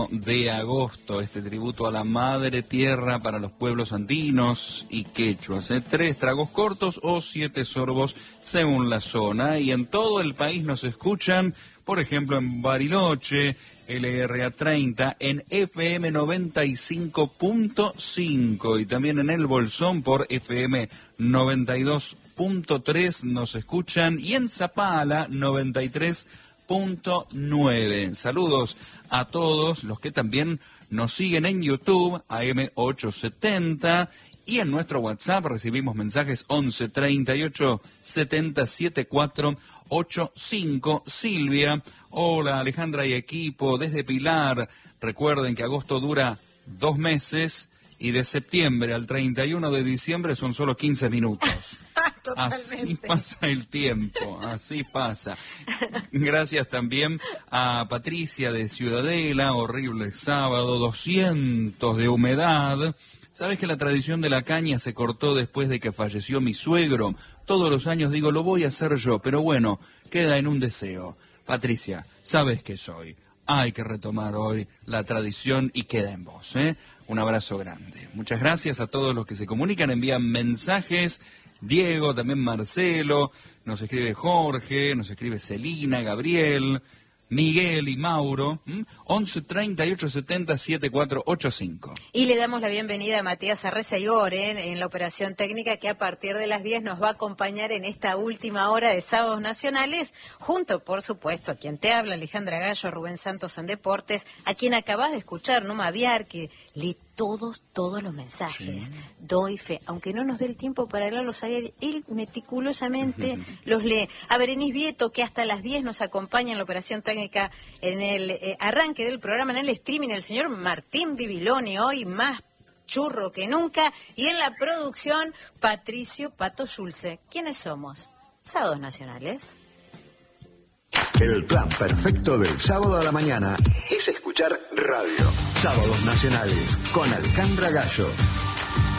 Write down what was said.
de agosto, este tributo a la madre tierra para los pueblos andinos y quechuas, 3 tragos cortos o 7 sorbos según la zona, y en todo el país nos escuchan, por ejemplo en Bariloche, LRA 30, en FM 95.5 y también en El Bolsón por FM 92.3 nos escuchan, y en Zapala 93.9. Saludos a todos los que también nos siguen en YouTube, AM870, y en nuestro WhatsApp recibimos mensajes 11 38 70 74 85. Silvia, hola Alejandra y equipo, desde Pilar, recuerden que agosto dura 2 meses y de septiembre al 31 de diciembre son solo 15 minutos. Así pasa el tiempo, así pasa. Gracias también a Patricia de Ciudadela, horrible sábado, 200 de humedad. ¿Sabes que la tradición de la caña se cortó después de que falleció mi suegro? Todos los años digo, lo voy a hacer yo, pero bueno, queda en un deseo. Patricia, sabes que soy. Hay que retomar hoy la tradición y queda en vos, ¿eh? Un abrazo grande. Muchas gracias a todos los que se comunican, envían mensajes. Diego, también Marcelo, nos escribe Jorge, nos escribe Celina, Gabriel, Miguel y Mauro, 11 38 70 7485. Y le damos la bienvenida a Matías Arreza-Igor en la operación técnica, que a partir de las 10 nos va a acompañar en esta última hora de Sábados Nacionales, junto, por supuesto, a quien te habla, Alejandra Gallo, Rubén Santos en Deportes, a quien acabas de escuchar, Numa Aviar, que lee todos los mensajes. Sí. Doy fe, aunque no nos dé el tiempo para leerlos, él meticulosamente los lee. A Berenice Vieto, que hasta las 10 nos acompaña en la operación técnica en el arranque del programa, en el streaming, el señor Martín Bibiloni, hoy más churro que nunca, y en la producción, Patricio Pato Schulze. ¿Quiénes somos? Sábados Nacionales. El plan perfecto del sábado a la mañana es escuchar radio. Sábados Nacionales con Alejandra Gallo.